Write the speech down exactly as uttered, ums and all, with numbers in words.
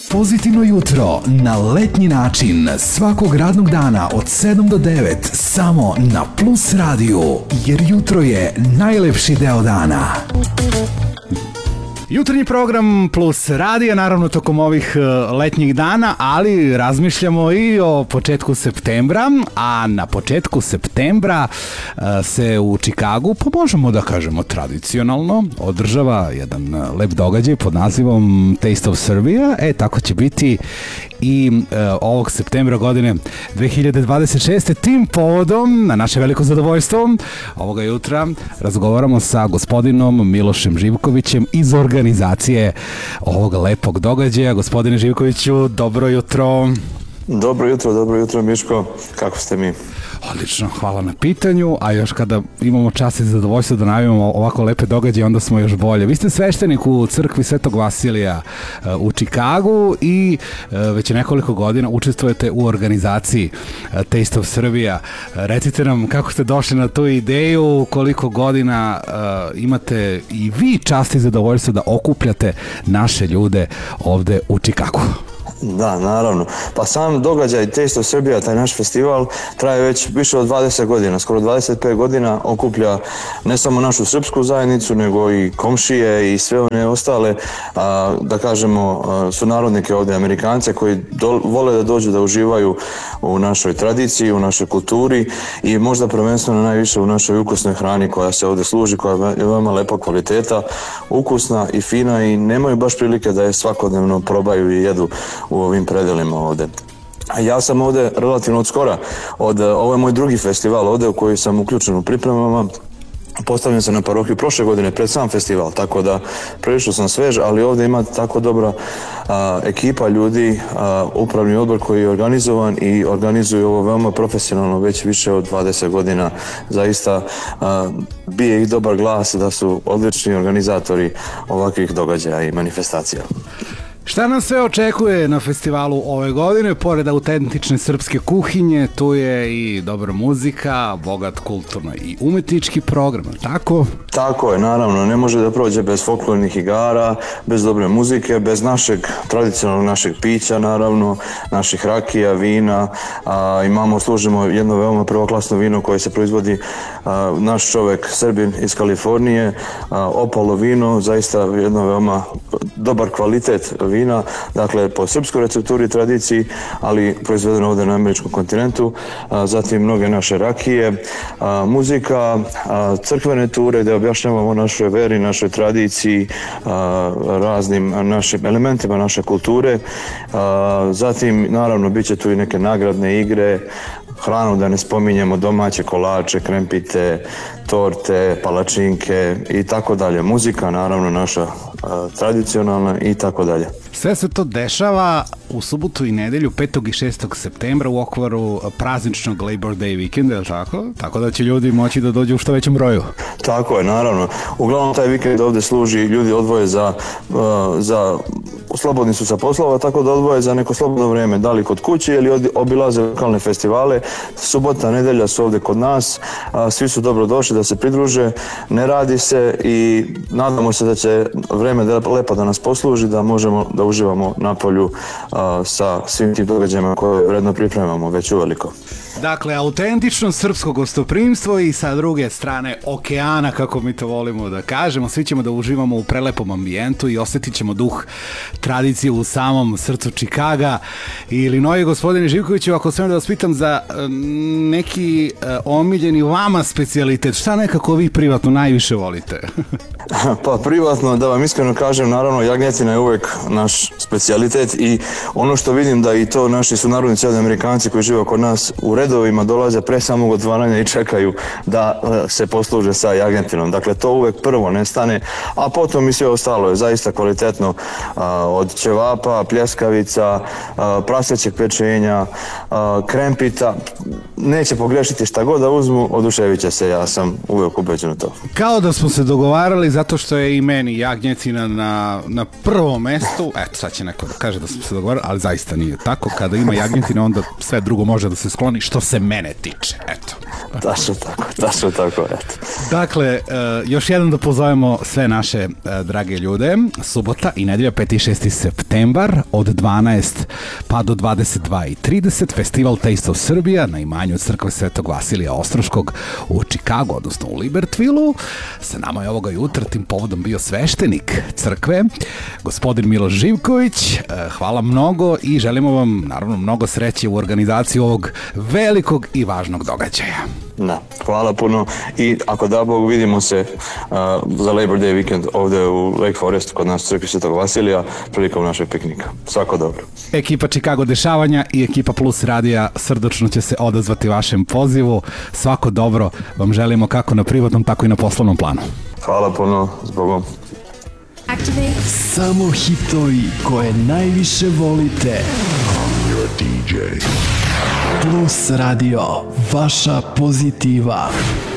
Pozitivno jutro na letnji način svakog radnog dana od sedam do devet samo na Plus radiju, jer jutro je najlepši deo dana. Jutarnji program Plus radija, naravno tokom ovih letnjih dana, ali razmišljamo i o početku septembra, a na početku septembra se u Čikagu, pa možemo da kažemo tradicionalno, održava jedan lep događaj pod nazivom Taste of Serbia. E, tako će biti i e, ovog septembra godine dve hiljade dvadeset šeste. Tim povodom, na naše veliko zadovoljstvo, ovoga jutra razgovaramo sa gospodinom Milošem Živkovićem iz organizacije ovog lepog događaja. Gospodine Živkoviću, dobro jutro. Dobro jutro, dobro jutro Miško, kako ste mi? Odlično, hvala na pitanju, a još kada imamo čast i zadovoljstvo da najavimo ovako lepe događaje, onda smo još bolje. Vi ste sveštenik u crkvi Svetog Vasilija u Čikagu i već nekoliko godina učestvujete u organizaciji Taste of Serbia. Recite nam kako ste došli na tu ideju, koliko godina uh, imate i vi čast i zadovoljstvo da okupljate naše ljude ovde u Čikagu. Da, naravno. Pa sam događaj Taste of Serbia, taj naš festival, traje već više od dvadeset godina, skoro dvadeset pet godina, okuplja ne samo našu srpsku zajednicu, nego i komšije i sve one ostale, a, da kažemo, sunarodnike ovdje, Amerikance, koji do, vole da dođu da uživaju u našoj tradiciji, u našoj kulturi i možda prvenstveno najviše u našoj ukusnoj hrani koja se ovdje služi, koja je veoma lepa kvaliteta, ukusna i fina i nemaju baš prilike da je svakodnevno probaju i jedu u ovim predelima ovdje. A ja sam ovdje relativno od skora, od, ovo je moj drugi festival ovdje u koji sam uključen u pripremama. Postavljen sam na parohiju prošle godine pred sam festival, tako da prilično sam svež, ali ovdje ima tako dobra a, ekipa ljudi, a, upravni odbor koji je organizovan i organizuju ovo veoma profesionalno već više od dvadeset godina. Zaista a, bije ih dobar glas da su odlični organizatori ovakvih događaja i manifestacija. Šta nam sve očekuje na festivalu ove godine? Pored autentične srpske kuhinje, tu je i dobra muzika, bogat kulturno i umetnički program, tako? Tako je, naravno, ne može da prođe bez folklornih igara, bez dobre muzike, bez našeg tradicionalnog našeg pića, naravno, naših rakija, vina. A, imamo, služimo jedno veoma prvoklasno vino koje se proizvodi a, naš čovek, Srbin iz Kalifornije, a, opalo vino, zaista jedno veoma dobar kvalitet vina. Vina, dakle po srpskoj recepturi i tradiciji, ali proizvedeno ovdje na američkom kontinentu, a, zatim mnoge naše rakije, a, muzika, a, crkvene ture gdje objašnjavamo našoj veri, našoj tradiciji, a, raznim našim elementima naše kulture, a, zatim naravno bit će tu i neke nagradne igre, hranu da ne spominjemo, domaće kolače, krempite, torte, palačinke i tako dalje. Muzika naravno naša a, tradicionalna i tako dalje. Sve se to dešava u subotu i nedelju petog i šestog septembra u okviru prazničnog Labor Day vikenda, je li tako? Tako da će ljudi moći da dođu u što većem broju. Tako je, naravno. Uglavnom taj vikend ovdje služi, ljudi odvoje za, za slobodni su sa poslova, tako da odvoje za neko slobodno vrijeme, da li kod kuće ili obilaze lokalne festivale. Subota, nedelja su ovdje kod nas, svi su dobro došli da se pridruže, ne radi se i nadamo se da će vrijeme lepo da nas posluži, da možemo da uživamo na polju a, sa svim tim događajima koje vredno pripremamo već uveliko. Dakle, autentično srpsko gostoprimstvo i sa druge strane okeana, kako mi to volimo da kažemo. Svi ćemo da uživamo u prelepom ambijentu i osjetit ćemo duh tradicije u samom srcu Čikaga i Illinoisa. Gospodine Živkoviću, ako smijem da vas pitam za neki omiljeni vama specijalitet, šta nekako vi privatno najviše volite? Pa privatno, da vam iskreno kažem, naravno jagnjetina je uvek naš specijalitet i ono što vidim da i to naši sunarodnici ovdje Amerikanci koji žive kod nas u redovima dolaze pre samog otvaranja i čekaju da se posluže sa jagnjetinom. Dakle, to uvek prvo nestane, a potom i sve ostalo je zaista kvalitetno, a, od ćevapa, pljeskavica, a, prasećeg pečenja, a, krempita. Neće pogrešiti, šta god da uzmu, oduševit će se, ja sam uvek ubeđen u to. Kao da smo se dogovarali, zato što je i meni jagnjetina na, na prvom mestu. Eto, sad će neko da kaže da smo se dogovarali, ali zaista nije tako. Kada ima jagnjetina, onda sve drugo može da se skloni, što što se mene tiče, eto. Tačno tako, tačno tako, eto. Dakle, još jednom da pozovemo sve naše drage ljude. Subota i nedelja peti i šesti septembar od dvanaest pa do dvadeset dva i trideset festival Taste of Serbia na imanju crkve Svetog Vasilija Ostroškog u Čikagu, odnosno u Libertvilu. Sa nama je ovoga jutra tim povodom bio sveštenik crkve, gospodin Miloš Živković. Hvala mnogo i želimo vam naravno mnogo sreće u organizaciji ovog velikog i važnog događaja. Da, hvala puno i ako da Bog vidimo se uh, za Labor Day weekend ovde u Lake Forestu kod nas u crkvi Svetog Vasilija prilikom našeg piknika. Svako dobro. Ekipa Chicago dešavanja i ekipa Plus radija srdačno će se odazvati vašem pozivu. Svako dobro vam želimo kako na privatnom tako i na poslovnom planu. Hvala puno, zbogom. Samo hitovi koje najviše volite. I'm your D J. Plus radio, vaša pozitiva.